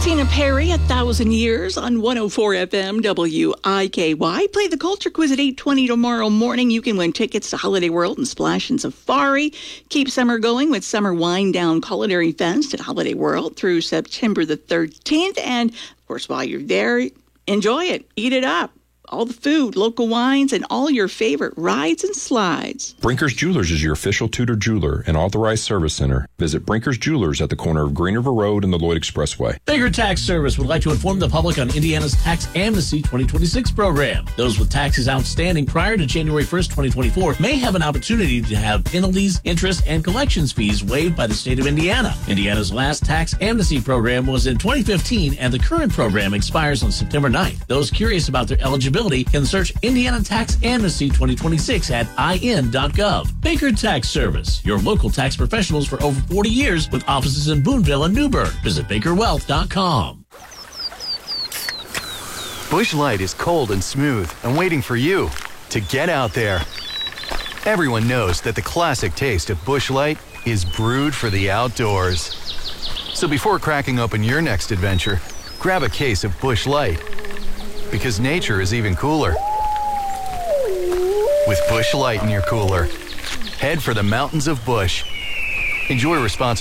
Tina Perry, 1,000 Years on 104 FM WIKY. Play the Culture Quiz at 8:20 tomorrow morning. You can win tickets to Holiday World and Splash and Safari. Keep summer going with Summer Wind Down Culinary Fest at Holiday World through September the 13th. And, of course, while you're there, enjoy it. Eat it up. All the food, local wines, and all your favorite rides and slides. Brinker's Jewelers is your official Tudor jeweler and authorized service center. Visit Brinker's Jewelers at the corner of Green River Road and the Lloyd Expressway. Baker Tax Service would like to inform the public on Indiana's Tax Amnesty 2026 program. Those with taxes outstanding prior to January 1st, 2024 may have an opportunity to have penalties, interest, and collections fees waived by the state of Indiana. Indiana's last Tax Amnesty program was in 2015, and the current program expires on September 9th. Those curious about their eligibility can search Indiana Tax Amnesty 2026 at in.gov. Baker Tax Service, your local tax professionals for over 40 years with offices in Boonville and Newburgh. Visit BakerWealth.com. Busch Light is cold and smooth and waiting for you to get out there. Everyone knows that the classic taste of Busch Light is brewed for the outdoors. So before cracking open your next adventure, grab a case of Busch Light. Because nature is even cooler. With Busch Light in your cooler, head for the mountains of Busch. Enjoy responsibly.